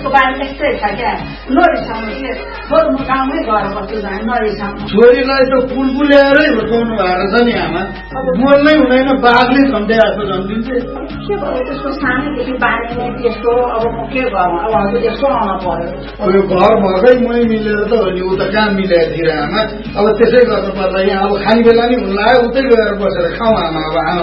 बारे यस्तै छ क्या नरिसाउनु के छोरो म गाउँमै गएर बस्छु नरिसाउनु छोरीलाई त पुलपुल ल्याएरै हुर्काउनु भएको छ नि आमा बोल्नै हुँदैन बाघले झन्डै आएको झन्डिन्छ के भयो त्यसको सानैदेखि बाँड्ने त्यस्तो अब म के गर्नु अब हजुर यस्तो आउन पर्यो अब यो घर भएकै मै मिलेर त हो नि ऊ त कहाँ मिलेर दिएर आमा अब त्यसै गर्नु पर्दा यहाँ अब खाने बेला नि हुन लाग्यो उतै गएर बसेर खाउँ आमा अब आमा